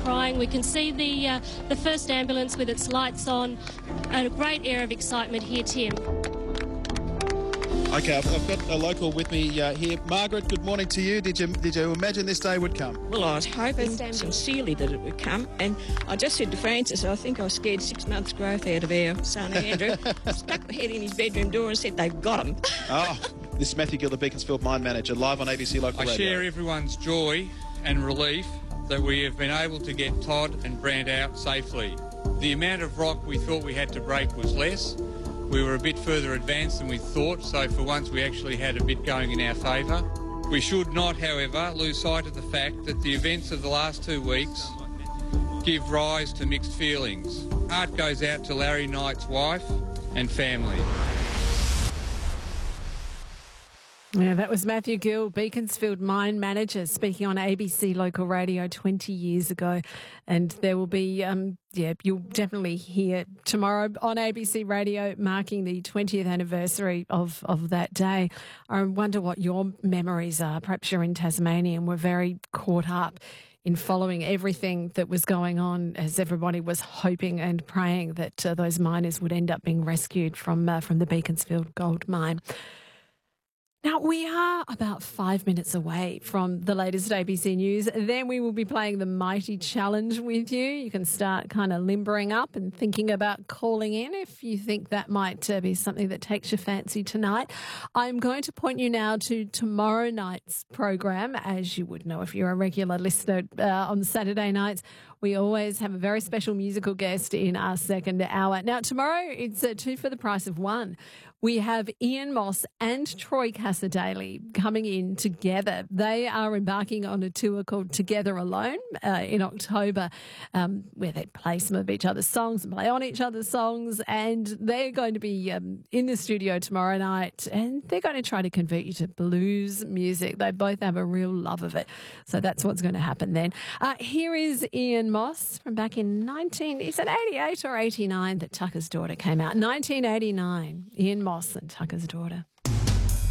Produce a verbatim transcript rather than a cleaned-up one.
crying. We can see the, uh, the first ambulance with its lights on. A great air of excitement here, Tim. Okay, I've, I've got a local with me uh, here. Margaret, good morning to you. Did you did you imagine this day would come? Well, I was hoping sincerely that it would come, and I just said to Francis, I think I was scared six months' growth out of our son Andrew. Stuck my head in his bedroom door and said they've got him. Oh, this is Matthew Gill, the Beaconsfield Mine Manager, live on A B C Local I Radio. I share everyone's joy and relief that we have been able to get Todd and Brant out safely. The amount of rock we thought we had to break was less. We were a bit further advanced than we thought, so for once we actually had a bit going in our favour. We should not, however, lose sight of the fact that the events of the last two weeks give rise to mixed feelings. Heart goes out to Larry Knight's wife and family. Yeah, that was Matthew Gill, Beaconsfield Mine Manager, speaking on A B C Local Radio twenty years ago. And there will be, um, yeah, you'll definitely hear tomorrow on A B C Radio marking the twentieth anniversary of, of that day. I wonder what your memories are. Perhaps you're in Tasmania and were very caught up in following everything that was going on as everybody was hoping and praying that uh, those miners would end up being rescued from uh, from the Beaconsfield gold mine. Now, we are about five minutes away from the latest A B C News. Then we will be playing the Mighty Challenge with you. You can start kind of limbering up and thinking about calling in if you think that might uh, be something that takes your fancy tonight. I'm going to point you now to tomorrow night's program. As you would know if you're a regular listener uh, on Saturday nights, we always have a very special musical guest in our second hour. Now, tomorrow it's uh, two for the price of one. We have Ian Moss and Troy Cassar-Daley coming in together. They are embarking on a tour called Together Alone uh, in October, um, where they play some of each other's songs and play on each other's songs. And they're going to be um, in the studio tomorrow night, and they're going to try to convert you to blues music. They both have a real love of it. So that's what's going to happen then. Uh, here is Ian Moss from back in nineteen, is it eighty-eight or eighty-nine that Tucker's Daughter came out? nineteen eighty-nine. Ian Moss and Tucker's Daughter.